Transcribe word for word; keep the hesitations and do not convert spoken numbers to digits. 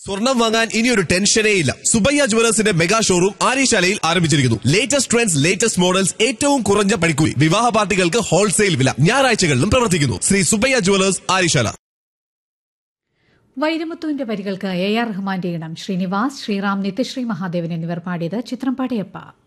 സ്വർണം വാങ്ങാൻ ഇനിയൊരു ടെൻഷനേ ഇല്ല. സുബയ്യ ജുവലേഴ്സിന്റെ മെഗാ ഷോറൂം ആര്യശാലയിൽ ആരംഭിച്ചിരിക്കുന്നു. ലേറ്റസ്റ്റ് ട്രെൻഡ്സ്, ലേറ്റസ്റ്റ് മോഡൽസ്, ഏറ്റവും കുറഞ്ഞ പണിക്കൂലി, വിവാഹ പാർട്ടികൾക്ക് ഹോൾസെയിൽ വില, ഞായറാഴ്ചകളിലും പ്രവർത്തിക്കുന്നു. ശ്രീ സുബയ്യ ജുവലേഴ്സ്, ആര്യശാല. വൈരമുത്തുവിന്റെ വരികൾക്ക് എ ആർ റഹ്മാന്റെ ഇണം ശ്രീനിവാസ്, ശ്രീറാം, നിത്യശ്രീ മഹാദേവൻ എന്നിവർ പാടിയത് ചിത്രം പടയപ്പ.